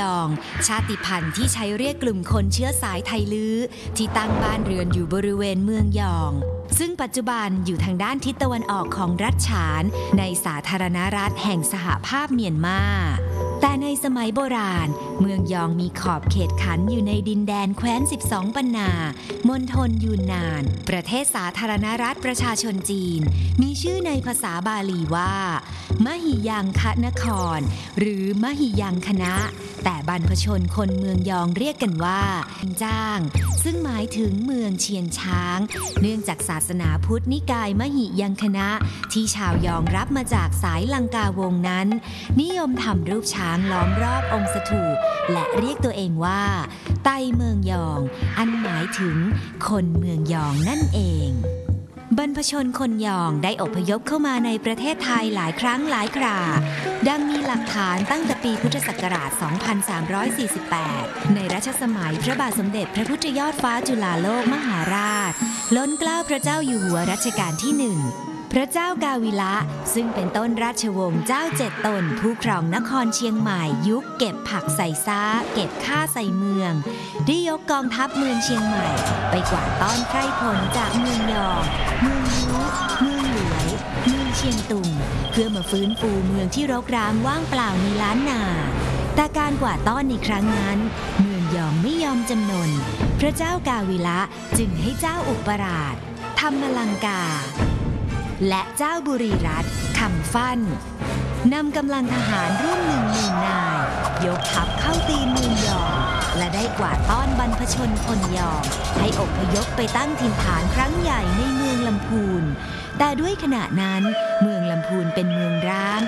ยองชาติพันธุ์ที่ใช้เรียกกลุ่มคนเชื้อสายไทลื้อที่ตั้งบ้านเรือนอยู่บริเวณเมืองยองซึ่งปัจจุบันอยู่ทางด้านทิศตะวันออกของรัฐฉานในสาธารณรัฐแห่งสหภาพเมียนมาแต่ในสมัยโบราณเมืองยองมีขอบเขตขันอยู่ในดินแดนแคว้น12ปันนามณฑลยูนนานประเทศสาธารณรัฐประชาชนจีนมีชื่อในภาษาบาลีว่ามหิยังคนครหรือมหิยังคณะแต่บรรพชนคนเมืองยองเรียกกันว่าจ้างซึ่งหมายถึงเมืองเชียงช้างเนื่องจากศาสนาพุทธนิกายมหิยังคณะที่ชาวยองรับมาจากสายลังกาวงนั้นนิยมทำรูปช้างล้อมรอบองค์สถูปและเรียกตัวเองว่าไต้เมืองยองอันหมายถึงคนเมืองยองนั่นเองบรรพชนคนยองได้อพยพเข้ามาในประเทศไทยหลายครั้งหลายคราดังมีหลักฐานตั้งแต่ปีพุทธศักราช 2348 ในรัชสมัยพระบาทสมเด็จพระพุทธยอดฟ้าจุฬาโลกมหาราชล้นเกล้าพระเจ้าอยู่หัวรัชกาลที่ 1พระเจ้ากาวิละซึ่งเป็นต้นราชวงศ์เจ้า7ตนผู้ครองนครเชียงใหม่ยุคเก็บผักใส่ซ้าเก็บข้าใส่เมืองได้ยกกองทัพเมืองเชียงใหม่ไปกวาดต้อนไพร่พลจากเมืองยองเมืองยูเมืองหลวยเมืองเชียงตุงเพื่อมาฟื้นฟูเมืองที่รกร้างว่างเปล่าในล้านนาแต่การกวาดต้อนในครั้งนั้นเมืองยองไม่ยอมจำนนพระเจ้ากาวิละจึงให้เจ้าอุปราชธรรมลังกาและเจ้าบุรีรัตน์คำฟั่นนำกำลังทหารร่วม10,000 นายยกทัพเข้าตีเมืองยองและได้กวาดต้อนบรรพชนคนยองให้อพยพไปตั้งถิ่นฐานครั้งใหญ่ในเมืองลำพูนแต่ด้วยขณะนั้นเมืองลำพูนเป็นเมืองร้าง